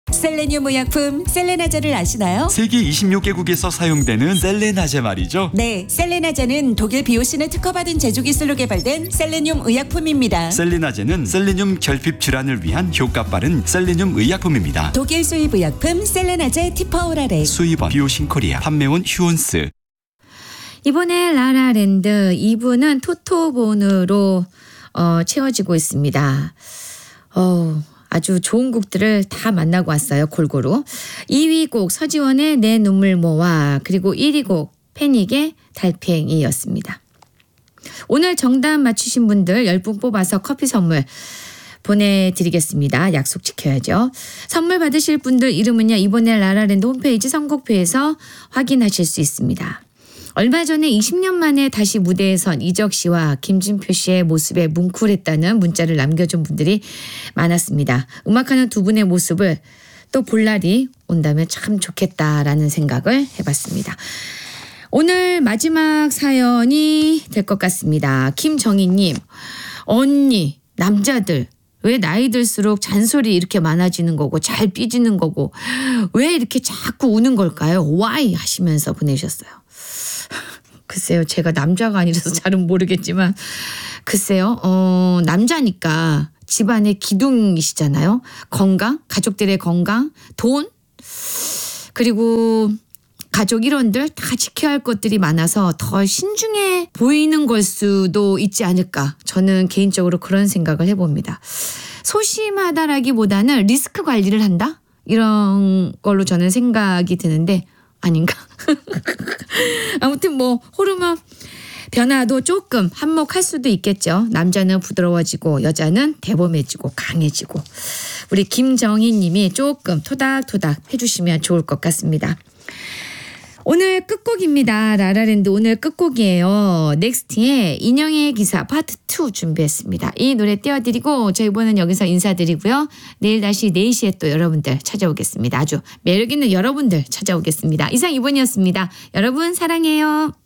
셀레늄 의약품 셀레나제를 아시나요? 세계 26개국에서 사용되는 셀레나제 말이죠. 네, 셀레나제는 독일 비오신을 특허받은 제조 기술로 개발된 셀레늄 의약품입니다. 셀레나제는 셀레늄 결핍 질환을 위한 효과 빠른 셀레늄 의약품입니다. 독일 수입 의약품 셀레나제 티퍼오라렉. 수입원 비오신 코리아, 판매원 휴온스. 이번에 라라랜드 2부는 토토본으로 채워지고 있습니다. 아주 좋은 곡들을 다 만나고 왔어요. 골고루. 2위 곡 서지원의 내 눈물 모아, 그리고 1위 곡 패닉의 달팽이였습니다. 오늘 정답 맞추신 분들 10분 뽑아서 커피 선물 보내드리겠습니다. 약속 지켜야죠. 선물 받으실 분들 이름은요, 이번에 라라랜드 홈페이지 선곡표에서 확인하실 수 있습니다. 얼마 전에 20년 만에 다시 무대에 선 이적 씨와 김진표 씨의 모습에 뭉클했다는 문자를 남겨준 분들이 많았습니다. 음악하는 두 분의 모습을 또 볼 날이 온다면 참 좋겠다라는 생각을 해봤습니다. 오늘 마지막 사연이 될 것 같습니다. 김정희님, 언니, 남자들 왜 나이 들수록 잔소리 이렇게 많아지는 거고 잘 삐지는 거고 왜 이렇게 자꾸 우는 걸까요? Why? 하시면서 보내주셨어요. 글쎄요, 제가 남자가 아니라서 잘은 모르겠지만 글쎄요, 남자니까 집안의 기둥이시잖아요. 건강, 가족들의 건강, 돈, 그리고 가족 일원들 다 지켜야 할 것들이 많아서 더 신중해 보이는 걸 수도 있지 않을까. 저는 개인적으로 그런 생각을 해봅니다. 소심하다라기보다는 리스크 관리를 한다? 이런 걸로 저는 생각이 드는데 아닌가? 아무튼 뭐 호르몬 변화도 조금 한몫할 수도 있겠죠. 남자는 부드러워지고 여자는 대범해지고 강해지고. 우리 김정희 님이 조금 토닥토닥 해주시면 좋을 것 같습니다. 오늘 끝곡입니다. 라라랜드 오늘 끝곡이에요. 넥스트의 인형의 기사 파트 2 준비했습니다. 이 노래 띄워드리고 저희 이번엔 여기서 인사드리고요. 내일 다시 4시에 또 여러분들 찾아오겠습니다. 아주 매력있는 여러분들 찾아오겠습니다. 이상 2번이었습니다. 여러분 사랑해요.